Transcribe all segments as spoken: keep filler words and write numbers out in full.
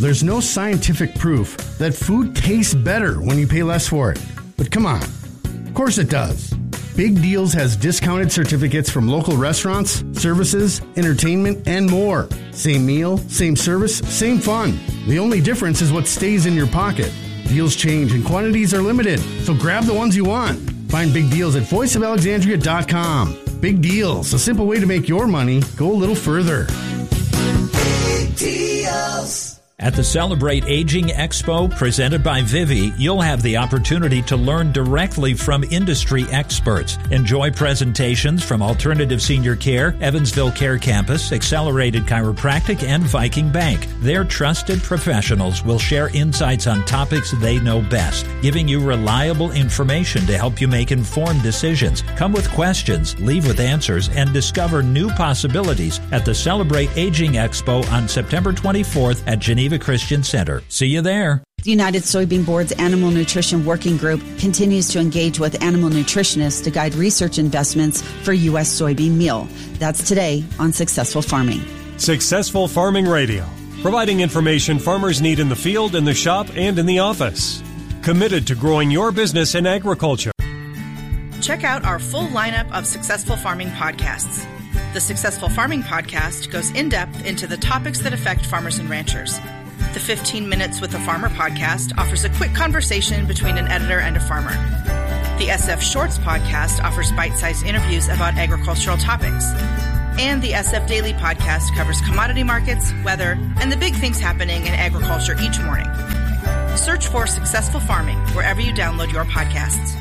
there's no scientific proof that food tastes better when you pay less for it. But come on, of course it does. Big Deals has discounted certificates from local restaurants, services, entertainment, and more. Same meal, same service, same fun. The only difference is what stays in your pocket. Deals change and quantities are limited, so grab the ones you want. Find Big Deals at voice of alexandria dot com. Big Deals, a simple way to make your money go a little further. Big Deals. At the Celebrate Aging Expo presented by Vivi, you'll have the opportunity to learn directly from industry experts. Enjoy presentations from Alternative Senior Care, Evansville Care Campus, Accelerated Chiropractic, and Viking Bank. Their trusted professionals will share insights on topics they know best, giving you reliable information to help you make informed decisions. Come with questions, leave with answers, and discover new possibilities at the Celebrate Aging Expo on September twenty-fourth at Geneva Christian Center. See you there. The United Soybean Board's Animal Nutrition Working Group continues to engage with animal nutritionists to guide research investments for U S soybean meal. That's today on Successful Farming. Successful Farming Radio, providing information farmers need in the field, in the shop, and in the office. Committed to growing your business in agriculture. Check out our full lineup of Successful Farming podcasts. The Successful Farming podcast goes in-depth into the topics that affect farmers and ranchers. The fifteen Minutes with a Farmer podcast offers a quick conversation between an editor and a farmer. The S F Shorts podcast offers bite-sized interviews about agricultural topics. And the S F Daily podcast covers commodity markets, weather, and the big things happening in agriculture each morning. Search for Successful Farming wherever you download your podcasts.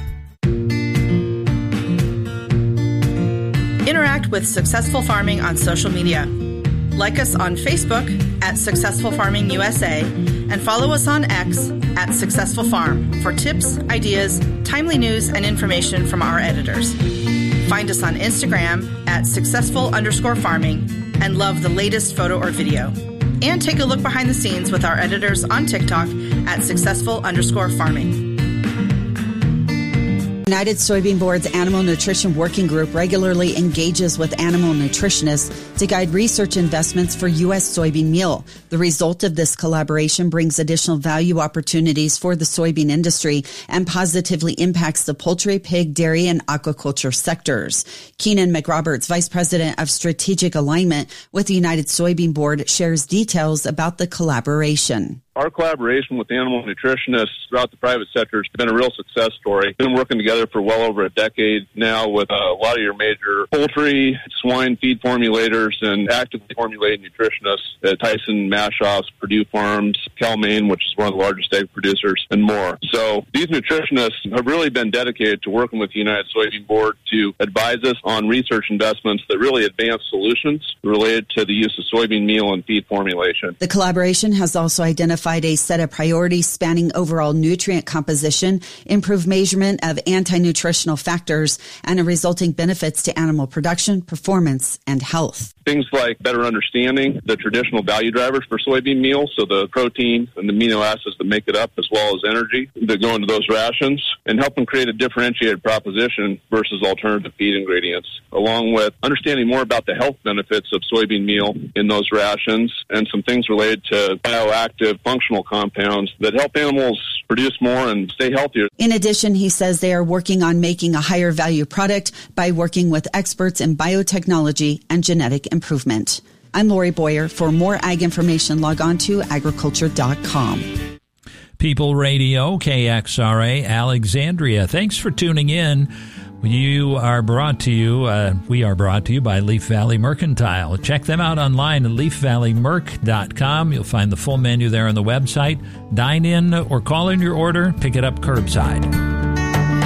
Interact with Successful Farming on social media. Like us on Facebook at Successful Farming U S A and follow us on X at Successful Farm for tips, ideas, timely news, and information from our editors. Find us on Instagram at successful underscore farming and love the latest photo or video. And take a look behind the scenes with our editors on TikTok at successful underscore farming. United Soybean Board's Animal Nutrition Working Group regularly engages with animal nutritionists to guide research investments for U S soybean meal. The result of this collaboration brings additional value opportunities for the soybean industry and positively impacts the poultry, pig, dairy, and aquaculture sectors. Keenan McRoberts, Vice President of Strategic Alignment with the United Soybean Board, shares details about the collaboration. Our collaboration with animal nutritionists throughout the private sector has been a real success story. We've been working together for well over a decade now with uh, a lot of your major poultry, swine feed formulators, and actively formulating nutritionists at Tyson, Mashoff's, Purdue Farms, Cal-Maine, which is one of the largest egg producers, and more. So these nutritionists have really been dedicated to working with the United Soybean Board to advise us on research investments that really advance solutions related to the use of soybean meal and feed formulation. The collaboration has also identified a set of priorities spanning overall nutrient composition, improved measurement of anti-nutritional factors, and a resulting benefits to animal production, performance, and health. Things like better understanding the traditional value drivers for soybean meal, so the protein and the amino acids that make it up, as well as energy that go into those rations, and helping create a differentiated proposition versus alternative feed ingredients, along with understanding more about the health benefits of soybean meal in those rations and some things related to bioactive functional compounds that help animals produce more and stay healthier. In addition, he says they are working on making a higher value product by working with experts in biotechnology and genetic improvement. I'm Lori Boyer. For more ag information, log on to agriculture dot com. People Radio, K X R A, Alexandria. Thanks for tuning in. You are brought to you, uh, we are brought to you by Leaf Valley Mercantile. Check them out online at leaf valley merc dot com. You'll find the full menu there on the website. Dine in or call in your order, pick it up curbside.